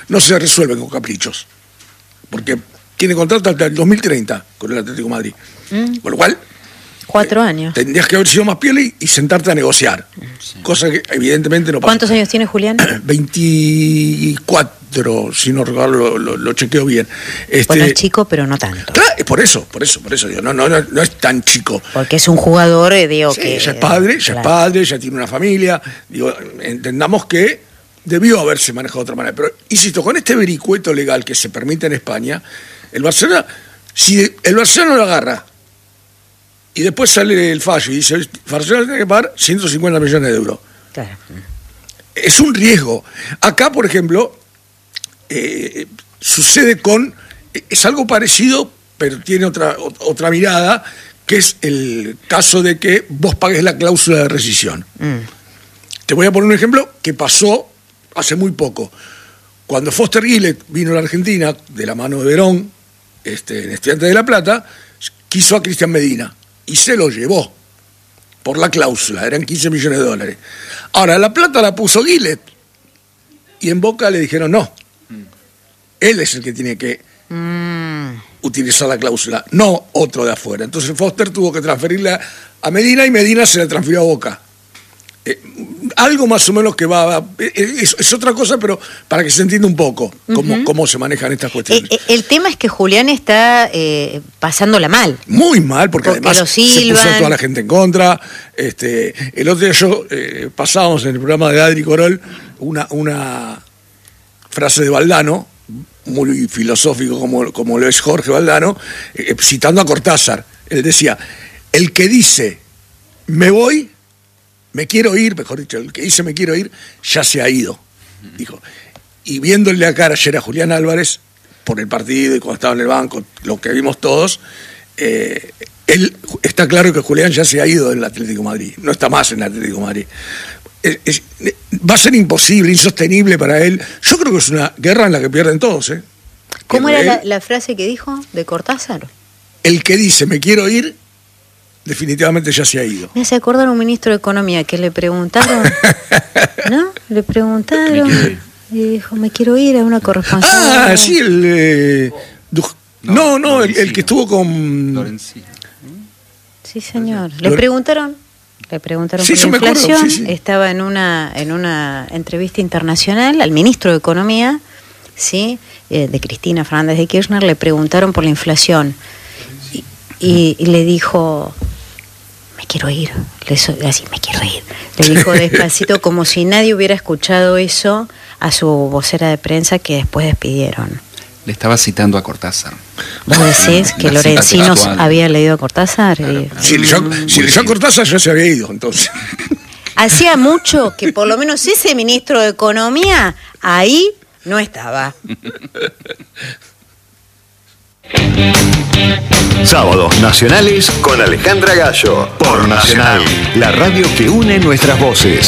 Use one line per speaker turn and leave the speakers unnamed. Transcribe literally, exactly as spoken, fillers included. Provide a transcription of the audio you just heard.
no se resuelven con caprichos, porque tiene contrato hasta el dos mil treinta con el Atlético de Madrid. Mm. Con lo cual,
cuatro
eh,
años.
Tendrías que haber sido más piola y, y sentarte a negociar, sí. Cosa que evidentemente no pasa.
¿Cuántos años tiene Julián?
veinticuatro, si no recuerdo, lo, lo, lo chequeo bien.
Este, bueno, es chico, pero no tanto.
Claro, es por eso, por eso, por eso digo, no, no, no, no es tan chico.
Porque es un jugador, eh, digo,
sí,
que...
ya es padre, ya claro. es padre, ya tiene una familia, digo, entendamos que debió haberse manejado de otra manera. Pero, insisto, con este vericueto legal que se permite en España, el Barcelona, si el Barcelona lo agarra y después sale el fallo y dice, el Barcelona tiene que pagar ciento cincuenta millones de euros. Claro. Es un riesgo. Acá, por ejemplo, eh, sucede con, es algo parecido, pero tiene otra, otra mirada, que es el caso de que vos pagues la cláusula de rescisión. Mm. Te voy a poner un ejemplo que pasó hace muy poco. Cuando Foster Gillett vino a la Argentina, de la mano de Verón, este, en Estudiantes de La Plata, quiso a Cristian Medina y se lo llevó por la cláusula, eran quince millones de dólares. Ahora, la plata la puso Gillett y en Boca le dijeron no. Él es el que tiene que mm. utilizar la cláusula, no otro de afuera. Entonces Foster tuvo que transferirla a Medina y Medina se la transfirió a Boca. Eh, algo más o menos que va, va es, es otra cosa, pero para que se entienda un poco cómo, uh-huh. cómo se manejan estas cuestiones.
Eh, el tema es que Julián está eh, pasándola mal.
Muy mal, porque, porque además se puso a toda la gente en contra. Este, el otro día yo eh, pasábamos en el programa de Adri Corol una, una frase de Valdano, muy filosófico como, como lo es Jorge Valdano, eh, citando a Cortázar. Él decía, el que dice me voy, me quiero ir, mejor dicho, el que dice me quiero ir, ya se ha ido, dijo. Y viéndole la cara ayer a Julián Álvarez, por el partido y cuando estaba en el banco, lo que vimos todos, eh, él está claro que Julián ya se ha ido del Atlético de Madrid, no está más en el Atlético de Madrid. Es, es, va a ser imposible, insostenible para él. Yo creo que es una guerra en la que pierden todos, ¿eh?
¿Cómo era la, la frase que dijo de Cortázar? El
que dice me quiero ir, definitivamente ya se ha ido.
Me hace acordar a un ministro de Economía que le preguntaron, ¿no? Le preguntaron y dijo, me quiero ir a una corresponsal.
Ah, sí, el... Eh, du... No, no, no el, el que estuvo con...
Lorencino.
Sí, señor. Le preguntaron, le preguntaron
sí,
por la inflación,
acuerdo, sí, sí.
Estaba en una, en una entrevista internacional al ministro de Economía, ¿sí? Eh, de Cristina Fernández de Kirchner, le preguntaron por la inflación. Y, y, y le dijo... me quiero ir, le so, así, me quiero ir. Le dijo despacito, como si nadie hubiera escuchado eso, a su vocera de prensa que después despidieron.
Le estaba citando a Cortázar.
¿Vos decís que Lorencino había leído a Cortázar? Claro. Y,
si leyó, mm, si leyó a Cortázar ya se había ido, entonces.
Hacía mucho que por lo menos ese ministro de Economía ahí no estaba.
Sábados nacionales con Alejandra Gallo por Nacional, la radio que une nuestras voces.